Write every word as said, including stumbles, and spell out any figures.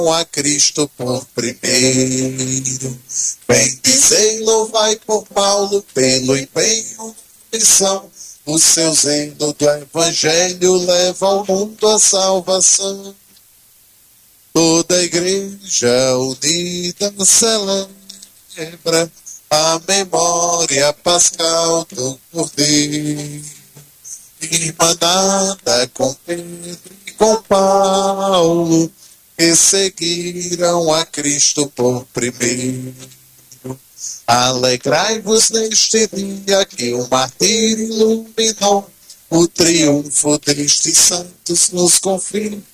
a Cristo por primeiro. Bendizei, louvai por Paulo pelo empenho e missão. O seu zelo do Evangelho leva ao mundo a salvação. Toda a igreja unida celebra a memória pascal do Cordeiro, irmanada com Pedro e com Paulo, que seguiram a Cristo por primeiro. Alegrai-vos neste dia que o martírio iluminou, o triunfo destes santos nos confirma